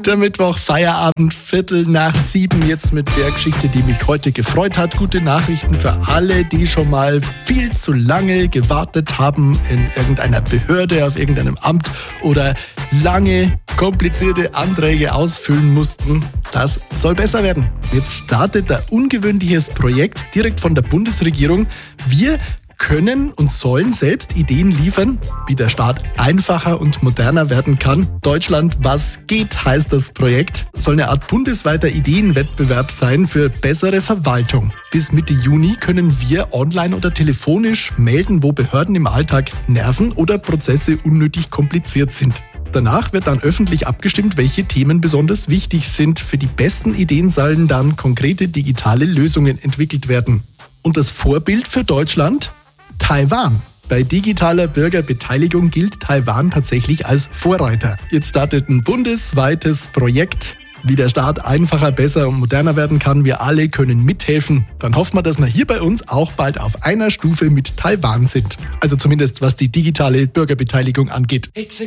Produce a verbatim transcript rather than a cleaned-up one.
Der Mittwoch, Feierabend, Viertel nach sieben, jetzt mit der Geschichte, die mich heute gefreut hat. Gute Nachrichten für alle, die schon mal viel zu lange gewartet haben in irgendeiner Behörde, auf irgendeinem Amt oder lange komplizierte Anträge ausfüllen mussten. Das soll besser werden. Jetzt startet ein ungewöhnliches Projekt direkt von der Bundesregierung. Wir können und sollen selbst Ideen liefern, wie der Staat einfacher und moderner werden kann. Deutschland, was geht, heißt das Projekt. Soll eine Art bundesweiter Ideenwettbewerb sein für bessere Verwaltung. Bis Mitte Juni können wir online oder telefonisch melden, wo Behörden im Alltag nerven oder Prozesse unnötig kompliziert sind. Danach wird dann öffentlich abgestimmt, welche Themen besonders wichtig sind. Für die besten Ideen sollen dann konkrete digitale Lösungen entwickelt werden. Und das Vorbild für Deutschland? Taiwan. Bei digitaler Bürgerbeteiligung gilt Taiwan tatsächlich als Vorreiter. Jetzt startet ein bundesweites Projekt, wie der Staat einfacher, besser und moderner werden kann. Wir alle können mithelfen. Dann hoffen wir, dass wir hier bei uns auch bald auf einer Stufe mit Taiwan sind. Also zumindest was die digitale Bürgerbeteiligung angeht. It's a